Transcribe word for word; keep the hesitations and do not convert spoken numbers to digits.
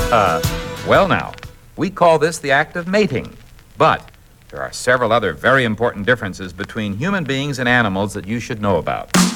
Uh, well now, we call this the act of mating. But there are several other very important differences between human beings and animals that you should know about.